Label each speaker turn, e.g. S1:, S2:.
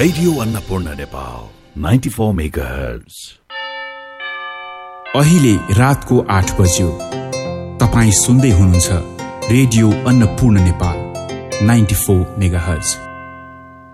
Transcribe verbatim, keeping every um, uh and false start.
S1: Radio Annapurna Nepal ninety four megahertz.
S2: अहिले रातको आठ बज्यो। तपाईँ सुन्दै हुनुहुन्छ radio Annapurna Nepal ninety four megahertz.